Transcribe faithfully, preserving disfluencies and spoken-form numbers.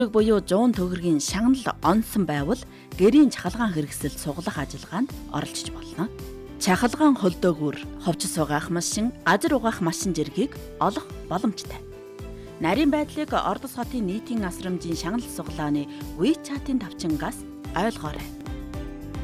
буюу зуун төгрөгийн шагнал онсон байвал гэрийн чахалгаан хэрэгсэл суглах ажиллагаанд оролцож болно. Чахалгаан холдөөгөр ховч сугаах машин, газар угаах машин зэргийг олох боломжтой. Нарийн байдлыг Ордос хотын нийтийн асрамжийн шагнал суглааны WeChat-ийн тавчингаас ойлгоорой.